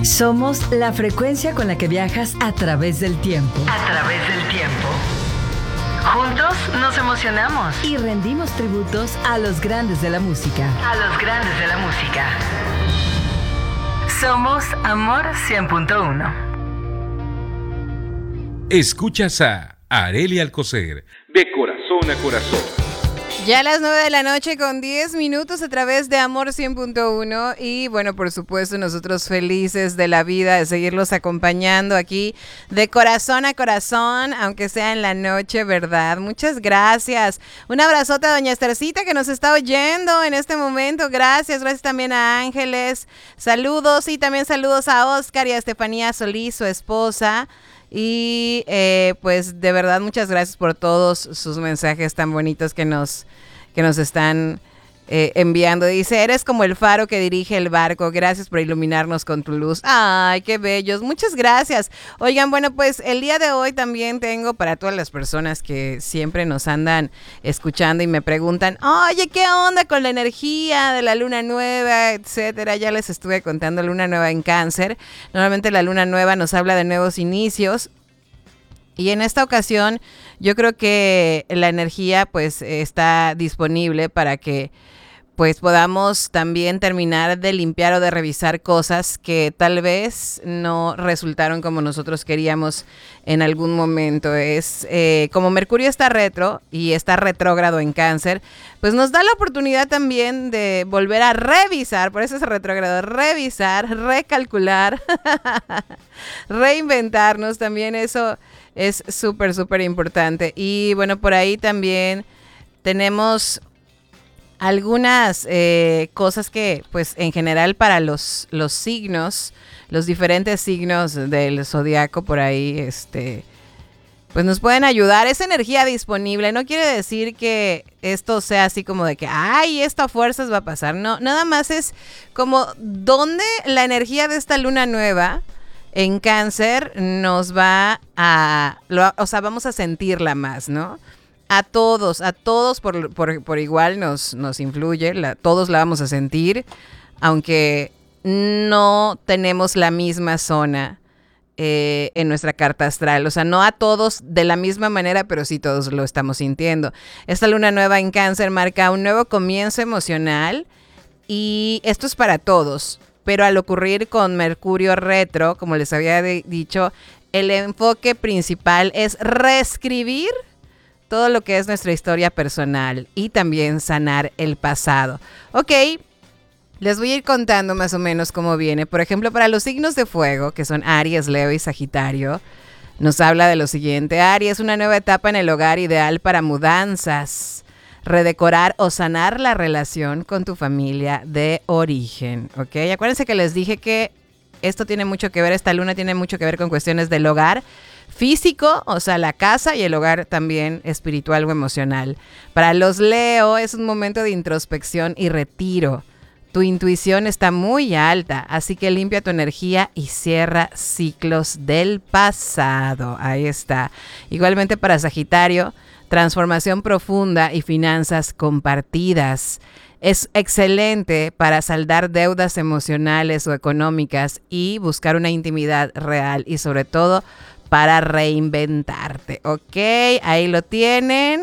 Somos la frecuencia con la que viajas a través del tiempo. A través del tiempo. Juntos nos emocionamos. Y rendimos tributos a los grandes de la música. A los grandes de la música. Somos Amor 100.1. Escuchas a Arely Alcocer, de corazón a corazón. Ya a las 9 de la noche con 10 minutos a través de Amor 100.1 y bueno, por supuesto nosotros felices de la vida de seguirlos acompañando aquí de corazón a corazón, aunque sea en la noche, ¿verdad? Muchas gracias. Un abrazote a doña Estercita que nos está oyendo en este momento. Gracias también a Ángeles. Saludos y también saludos a Oscar y a Estefanía Solís, su esposa. Y pues de verdad muchas gracias por todos sus mensajes tan bonitos que nos están enviando. Dice, eres como el faro que dirige el barco, gracias por iluminarnos con tu luz. Ay, qué bellos, muchas gracias. Oigan, bueno, pues el día de hoy también tengo para todas las personas que siempre nos andan escuchando y me preguntan, oye, ¿qué onda con la energía de la luna nueva, etcétera? Ya les estuve contando, luna nueva en Cáncer. Normalmente la luna nueva nos habla de nuevos inicios. Y en esta ocasión yo creo que la energía pues está disponible para que pues podamos también terminar de limpiar o de revisar cosas que tal vez no resultaron como nosotros queríamos en algún momento. Es como Mercurio está retro y está retrógrado en Cáncer, pues nos da la oportunidad también de volver a revisar, por eso es retrógrado, revisar, recalcular, reinventarnos, también eso es súper, súper importante. Y bueno, por ahí también tenemos algunas cosas que, pues, en general para los signos, los diferentes signos del zodiaco por ahí, pues nos pueden ayudar. Es energía disponible, no quiere decir que esto sea así como de que, ay, esto a fuerzas va a pasar. No, nada más es como donde la energía de esta luna nueva en Cáncer nos va vamos a sentirla más, ¿no? A todos por igual nos influye, todos la vamos a sentir, aunque no tenemos la misma zona en nuestra carta astral. O sea, no a todos de la misma manera, pero sí todos lo estamos sintiendo. Esta luna nueva en Cáncer marca un nuevo comienzo emocional y esto es para todos. Pero al ocurrir con Mercurio retro, como les había dicho, el enfoque principal es reescribir todo lo que es nuestra historia personal y también sanar el pasado. Ok, les voy a ir contando más o menos cómo viene. Por ejemplo, para los signos de fuego, que son Aries, Leo y Sagitario, nos habla de lo siguiente. Aries, una nueva etapa en el hogar ideal para mudanzas, redecorar o sanar la relación con tu familia de origen. Ok, acuérdense que les dije que esto tiene mucho que ver, esta luna tiene mucho que ver con cuestiones del hogar físico, o sea, la casa, y el hogar también espiritual o emocional. Para los Leo es un momento de introspección y retiro. Tu intuición está muy alta, así que limpia tu energía y cierra ciclos del pasado. Ahí está. Igualmente para Sagitario, transformación profunda y finanzas compartidas. Es excelente para saldar deudas emocionales o económicas y buscar una intimidad real y sobre todo para reinventarte. Ok, ahí lo tienen.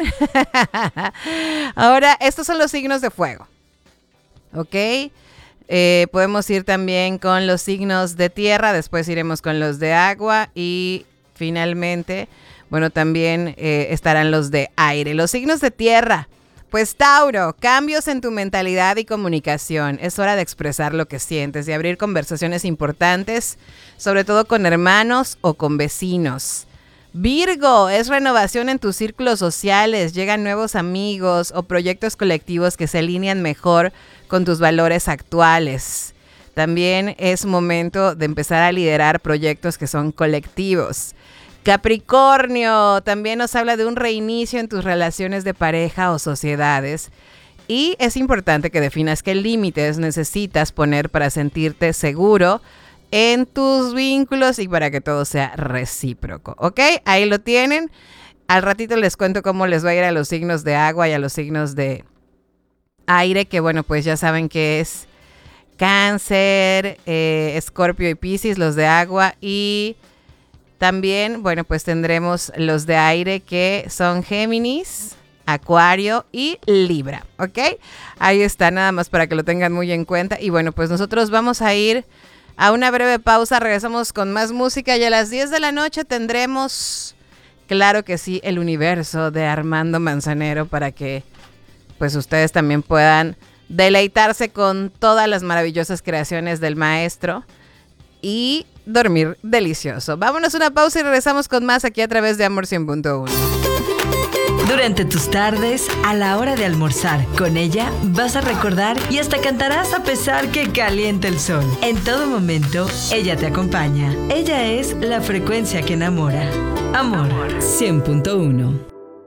Ahora, estos son los signos de fuego. Ok, podemos ir también con los signos de tierra, después iremos con los de agua y finalmente, bueno, también estarán los de aire. Los signos de tierra. Pues Tauro, cambios en tu mentalidad y comunicación. Es hora de expresar lo que sientes, de abrir conversaciones importantes, sobre todo con hermanos o con vecinos. Virgo, es renovación en tus círculos sociales, llegan nuevos amigos o proyectos colectivos que se alinean mejor con tus valores actuales. También es momento de empezar a liderar proyectos que son colectivos. Capricornio, también nos habla de un reinicio en tus relaciones de pareja o sociedades. Y es importante que definas qué límites necesitas poner para sentirte seguro en tus vínculos y para que todo sea recíproco. ¿Ok? Ahí lo tienen. Al ratito les cuento cómo les va a ir a los signos de agua y a los signos de aire, que bueno, pues ya saben que es Cáncer, Escorpio y Piscis, los de agua, y también, bueno, pues tendremos los de aire que son Géminis, Acuario y Libra, ¿ok? Ahí está, nada más para que lo tengan muy en cuenta. Y bueno, pues nosotros vamos a ir a una breve pausa, regresamos con más música y a las 10 de la noche tendremos, claro que sí, el universo de Armando Manzanero para que pues ustedes también puedan deleitarse con todas las maravillosas creaciones del maestro y dormir delicioso. Vámonos a una pausa y regresamos con más aquí a través de Amor 100.1. Durante tus tardes, a la hora de almorzar, con ella vas a recordar y hasta cantarás a pesar que caliente el sol. En todo momento, ella te acompaña. Ella es la frecuencia que enamora. Amor 100.1.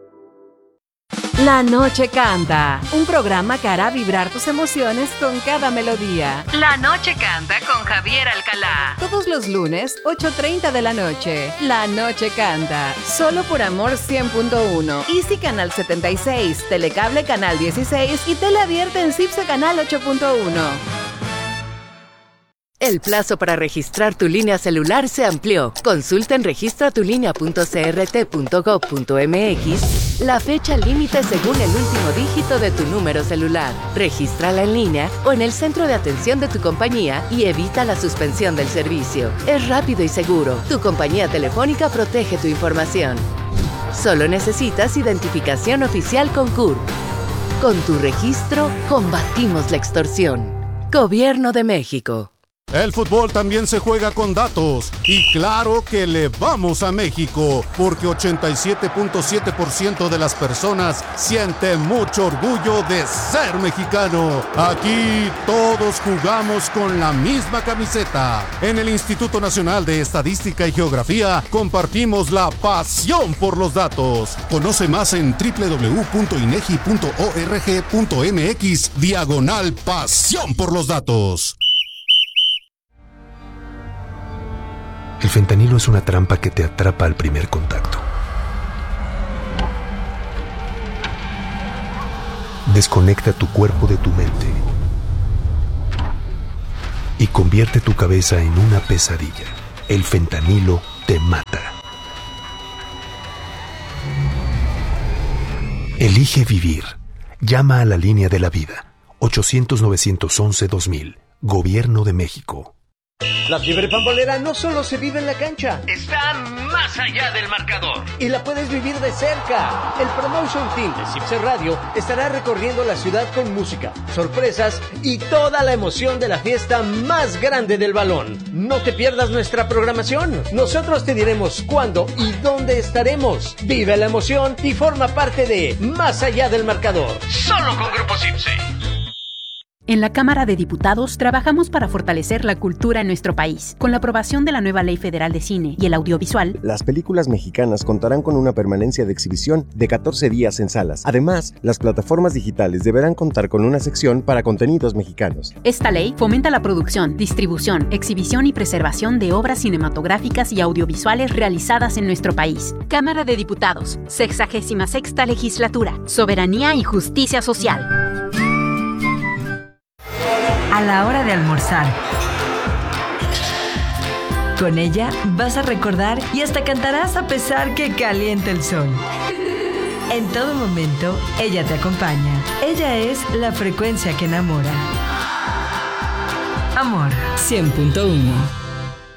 La Noche Canta, un programa que hará vibrar tus emociones con cada melodía. La Noche Canta con Javier Alcalá. Todos los lunes, 8:30 de la noche. La Noche Canta, solo por Amor 100.1. Easy Canal 76, Telecable Canal 16 y Tele Abierta en CIPSE Canal 8.1. El plazo para registrar tu línea celular se amplió. Consulta en registratulinea.crt.gov.mx la fecha límite según el último dígito de tu número celular. Regístrala en línea o en el centro de atención de tu compañía y evita la suspensión del servicio. Es rápido y seguro. Tu compañía telefónica protege tu información. Solo necesitas identificación oficial con CURP. Con tu registro, combatimos la extorsión. Gobierno de México. El fútbol también se juega con datos y claro que le vamos a México porque 87.7% de las personas siente mucho orgullo de ser mexicano. Aquí todos jugamos con la misma camiseta. En el Instituto Nacional de Estadística y Geografía compartimos la pasión por los datos. Conoce más en www.inegi.org.mx/pasión por los datos. El fentanilo es una trampa que te atrapa al primer contacto. Desconecta tu cuerpo de tu mente y convierte tu cabeza en una pesadilla. El fentanilo te mata. Elige vivir. Llama a la línea de la vida. 800-911-2000. Gobierno de México. La fiebre pambolera no solo se vive en la cancha, está más allá del marcador y la puedes vivir de cerca. El Promotion Team de CIPSE Radio estará recorriendo la ciudad con música, sorpresas y toda la emoción de la fiesta más grande del balón. No te pierdas nuestra programación. Nosotros te diremos cuándo y dónde estaremos. Vive la emoción y forma parte de Más allá del marcador. Solo con Grupo CIPSE. En la Cámara de Diputados trabajamos para fortalecer la cultura en nuestro país. Con la aprobación de la nueva Ley Federal de Cine y el Audiovisual, las películas mexicanas contarán con una permanencia de exhibición de 14 días en salas. Además, las plataformas digitales deberán contar con una sección para contenidos mexicanos. Esta ley fomenta la producción, distribución, exhibición y preservación de obras cinematográficas y audiovisuales realizadas en nuestro país. Cámara de Diputados, 66ª Legislatura, Soberanía y Justicia Social. A la hora de almorzar, con ella vas a recordar y hasta cantarás a pesar que caliente el sol. En todo momento, ella te acompaña. Ella es la frecuencia que enamora. Amor 100.1.